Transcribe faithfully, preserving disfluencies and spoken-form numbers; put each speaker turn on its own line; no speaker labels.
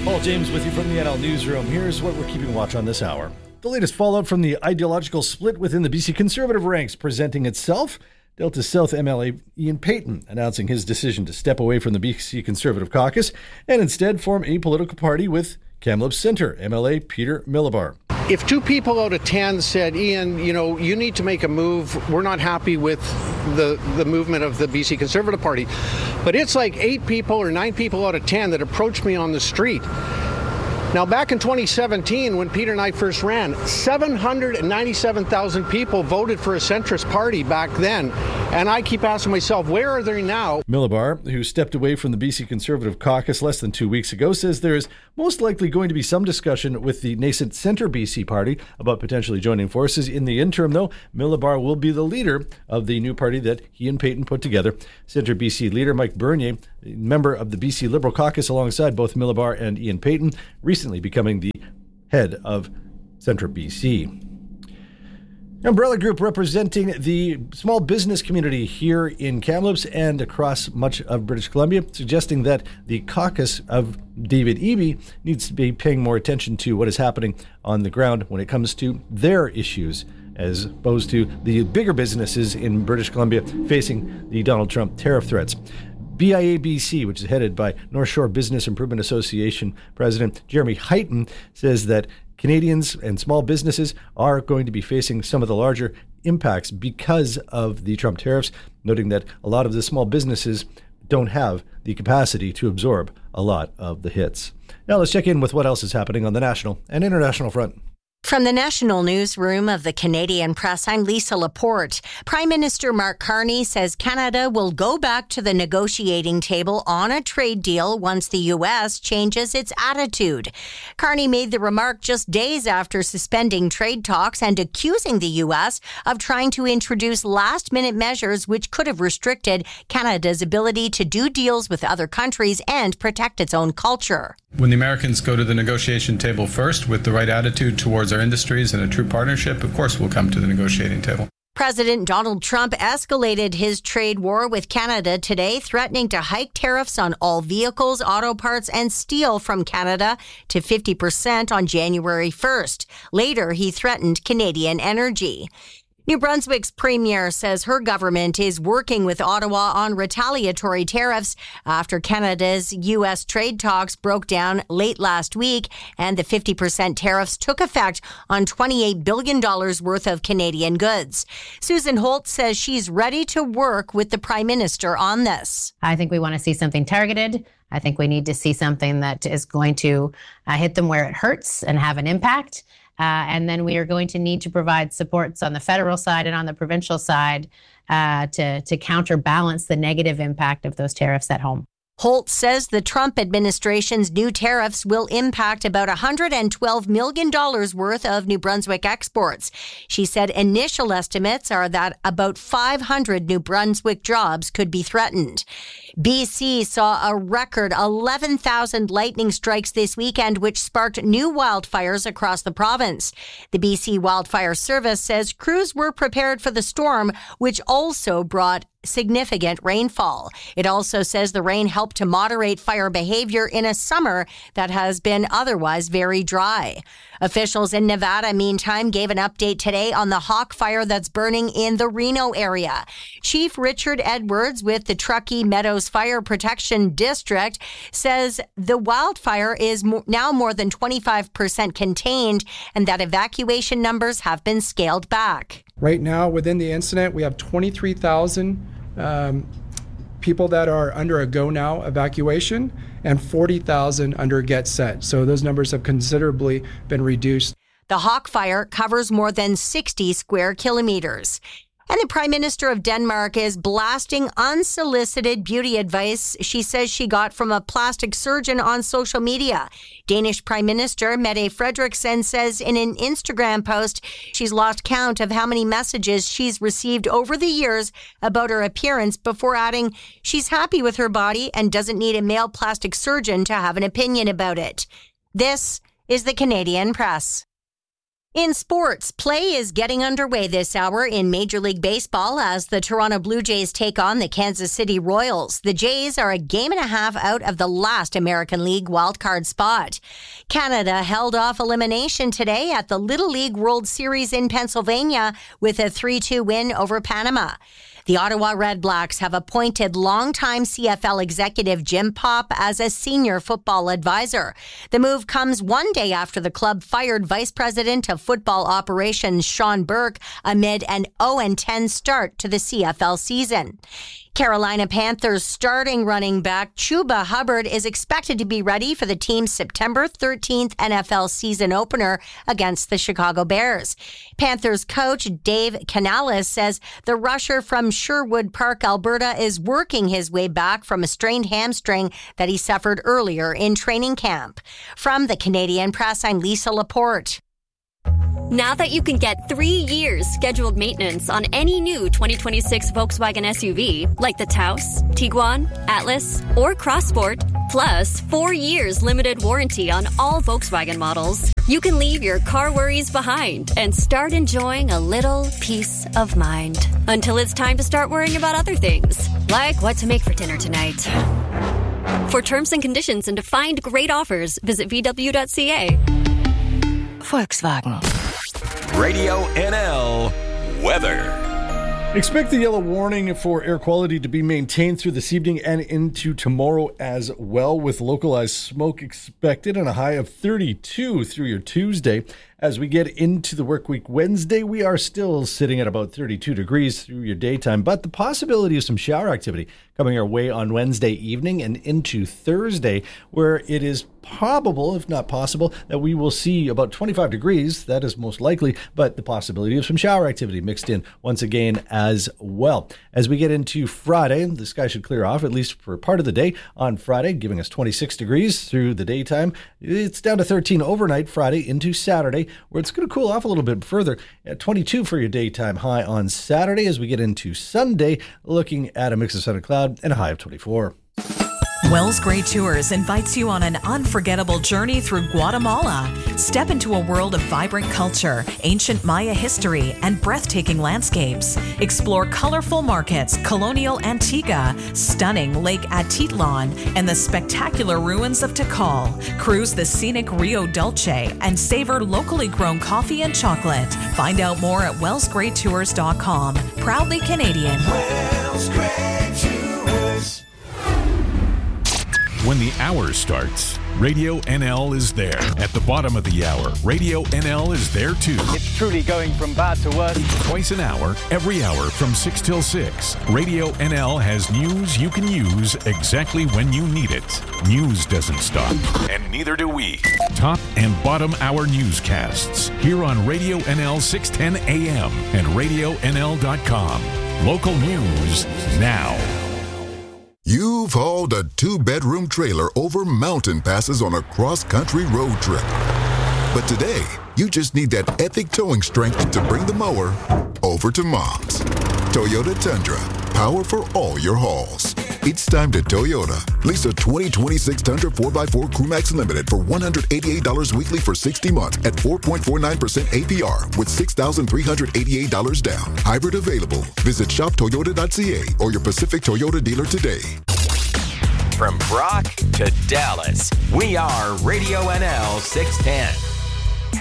Paul James with you from the N L Newsroom. Here's what we're keeping watch on this hour. The latest fallout from the ideological split within the B C Conservative ranks presenting itself. Delta South M L A Ian Paton announcing his decision to step away from the B C Conservative caucus and instead form a political party with Kamloops Centre M L A Peter Millibar.
If two people out of ten said, Ian, you know, you need to make a move, we're not happy with the, the movement of the B C Conservative Party. But it's like eight people or nine people out of ten that approached me on the street. Now, back in twenty seventeen, when Peter and I first ran, seven hundred ninety-seven thousand people voted for a centrist party back then. And I keep asking myself, where are they now?
Millibar, who stepped away from the B C Conservative caucus less than two weeks ago, says there is most likely going to be some discussion with the nascent Centre B C party about potentially joining forces. In the interim, though, Millibar will be the leader of the new party that he and Paton put together. Centre B C leader Mike Bernier, member of the B C Liberal caucus alongside both Millibar and Ian Paton, recently becoming the head of Centre B C. Umbrella Group representing the small business community here in Kamloops and across much of British Columbia, suggesting that the caucus of David Eby needs to be paying more attention to what is happening on the ground when it comes to their issues, as opposed to the bigger businesses in British Columbia facing the Donald Trump tariff threats. B I A B C, which is headed by North Shore Business Improvement Association President Jeremy Heighton, says that Canadians and small businesses are going to be facing some of the larger impacts because of the Trump tariffs, noting that a lot of the small businesses don't have the capacity to absorb a lot of the hits. Now let's check in with what else is happening on the national and international front.
From the National Newsroom of the Canadian Press, I'm Lisa Laporte. Prime Minister Mark Carney says Canada will go back to the negotiating table on a trade deal once the U S changes its attitude. Carney made the remark just days after suspending trade talks and accusing the U S of trying to introduce last-minute measures which could have restricted Canada's ability to do deals with other countries and protect its own culture.
When the Americans go to the negotiation table first with the right attitude towards our industries and a true partnership, of course we'll come to the negotiating table.
President Donald Trump escalated his trade war with Canada today, threatening to hike tariffs on all vehicles, auto parts, and steel from Canada to fifty percent on January first. Later, he threatened Canadian energy. New Brunswick's premier says her government is working with Ottawa on retaliatory tariffs after Canada's U S trade talks broke down late last week and the fifty percent tariffs took effect on twenty-eight billion dollars worth of Canadian goods. Susan Holt says she's ready to work with the Prime Minister on this.
I think we want to see something targeted. I think we need to see something that is going to uh, hit them where it hurts and have an impact. Uh, and then we are going to need to provide supports on the federal side and on the provincial side uh, to, to counterbalance the negative impact of those tariffs at home.
Holt says the Trump administration's new tariffs will impact about one hundred twelve million dollars worth of New Brunswick exports. She said initial estimates are that about five hundred New Brunswick jobs could be threatened. B C saw a record eleven thousand lightning strikes this weekend, which sparked new wildfires across the province. The B C Wildfire Service says crews were prepared for the storm, which also brought significant rainfall. It also says the rain helped to moderate fire behavior in a summer that has been otherwise very dry. Officials in Nevada, meantime, gave an update today on the hawk fire that's burning in the Reno area. Chief Richard Edwards with the Truckee Meadows Fire Protection District says the wildfire is mo- now more than twenty-five percent contained and that evacuation numbers have been scaled back.
Right now, within the incident, we have twenty-three thousand um, people that are under a go now evacuation and forty thousand under get set. So those numbers have considerably been reduced.
The hawk fire covers more than sixty square kilometers. And the Prime Minister of Denmark is blasting unsolicited beauty advice she says she got from a plastic surgeon on social media. Danish Prime Minister Mette Frederiksen says in an Instagram post she's lost count of how many messages she's received over the years about her appearance, before adding she's happy with her body and doesn't need a male plastic surgeon to have an opinion about it. This is the Canadian Press. In sports, play is getting underway this hour in Major League Baseball as the Toronto Blue Jays take on the Kansas City Royals. The Jays are a game and a half out of the last American League wildcard spot. Canada held off elimination today at the Little League World Series in Pennsylvania with a three two win over Panama. The Ottawa Redblacks have appointed longtime C F L executive Jim Popp as a senior football advisor. The move comes one day after the club fired Vice President of Football Operations Sean Burke amid an oh and ten start to the C F L season. Carolina Panthers starting running back Chuba Hubbard is expected to be ready for the team's September thirteenth N F L season opener against the Chicago Bears. Panthers coach Dave Canales says the rusher from Sherwood Park, Alberta, is working his way back from a strained hamstring that he suffered earlier in training camp. From the Canadian Press, I'm Lisa Laporte.
Now that you can get three years scheduled maintenance on any new twenty twenty-six Volkswagen S U V, like the Taos, Tiguan, Atlas, or Crossport, plus four years limited warranty on all Volkswagen models, you can leave your car worries behind and start enjoying a little peace of mind. Until it's time to start worrying about other things, like what to make for dinner tonight. For terms and conditions and to find great offers, visit V W dot C A. Volkswagen.
Radio N L weather.
Expect the yellow warning for air quality to be maintained through this evening and into tomorrow as well, with localized smoke expected and a high of thirty-two through your Tuesday. As we get into the work week Wednesday, we are still sitting at about thirty-two degrees through your daytime, but the possibility of some shower activity coming our way on Wednesday evening and into Thursday, where it is probable, if not possible, that we will see about twenty-five degrees. That is most likely, but the possibility of some shower activity mixed in once again as well. As we get into Friday, the sky should clear off, at least for part of the day on Friday, giving us twenty-six degrees through the daytime. It's down to thirteen overnight Friday into Saturday, where it's going to cool off a little bit further at twenty-two for your daytime high on Saturday. As we get into Sunday, looking at a mix of sun and cloud and a high of twenty-four.
Wells Gray Tours invites you on an unforgettable journey through Guatemala. Step into a world of vibrant culture, ancient Maya history, and breathtaking landscapes. Explore colorful markets, colonial Antigua, stunning Lake Atitlan, and the spectacular ruins of Tikal. Cruise the scenic Rio Dulce and savor locally grown coffee and chocolate. Find out more at wells gray tours dot com. Proudly Canadian.
Wells Gray Tours.
When the hour starts, Radio N L is there. At the bottom of the hour, Radio N L is there too.
It's truly going from bad to worse.
Twice an hour, every hour from six till six. Radio N L has news you can use exactly when you need it. News doesn't stop, and neither do we. Top and bottom hour newscasts here on Radio N L six ten A M and radio N L dot com. Local news now.
You've hauled a two-bedroom trailer over mountain passes on a cross-country road trip. But today, you just need that epic towing strength to bring the mower over to Mom's. Toyota Tundra, power for all your hauls. It's time to Toyota. Lease a twenty twenty-six Tundra four by four Crewmax Limited for one hundred eighty-eight dollars weekly for sixty months at four point four nine percent A P R with six thousand three hundred eighty-eight dollars down. Hybrid available. Visit shop toyota dot c a or your Pacific Toyota dealer today.
From Brock to Dallas, we are Radio N L six ten.